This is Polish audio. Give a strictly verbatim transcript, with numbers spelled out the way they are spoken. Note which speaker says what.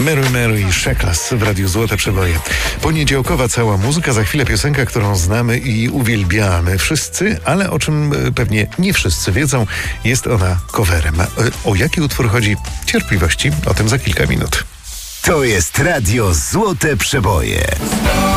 Speaker 1: Meru Meru i Szeklas w Radiu Złote Przeboje. Poniedziałkowa cała muzyka, za chwilę piosenka, którą znamy i uwielbiamy wszyscy, ale o czym pewnie nie wszyscy wiedzą, jest ona coverem. O jaki utwór chodzi? Cierpliwości, o tym za kilka minut.
Speaker 2: To jest Radio Złote Przeboje.